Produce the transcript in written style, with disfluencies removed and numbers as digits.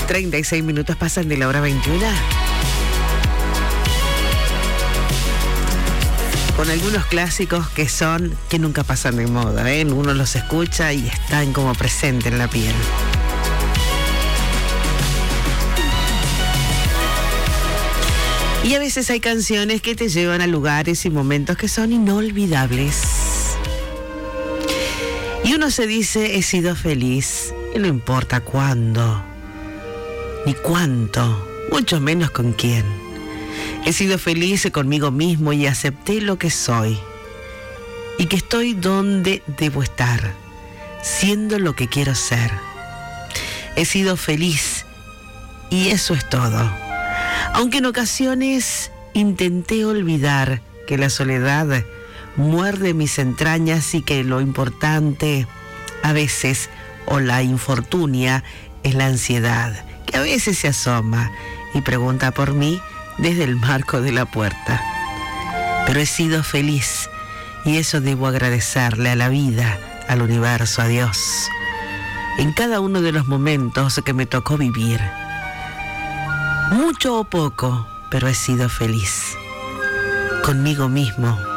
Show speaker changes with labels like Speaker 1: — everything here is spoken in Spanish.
Speaker 1: 36 minutos pasan de la hora 21. Con algunos clásicos que nunca pasan de moda, ¿eh? Uno los escucha y están como presentes en la piel. Y a veces hay canciones que te llevan a lugares y momentos que son inolvidables. Y uno se dice, he sido feliz, y no importa cuándo, ni cuánto, mucho menos con quién. He sido feliz conmigo mismo y acepté lo que soy, y que estoy donde debo estar, siendo lo que quiero ser. He sido feliz, y eso es todo. Aunque en ocasiones intenté olvidar que la soledad muerde mis entrañas y que lo importante a veces, o la infortunia, es la ansiedad, que a veces se asoma y pregunta por mí desde el marco de la puerta. Pero he sido feliz y eso debo agradecerle a la vida, al universo, a Dios, en cada uno de los momentos que me tocó vivir. Mucho o poco, pero he sido feliz conmigo mismo